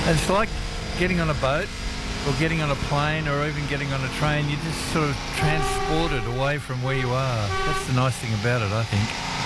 It's like getting on a boat or getting on a plane or even getting on a train. You're just sort of transported away from where you are. That's the nice thing about it, I think.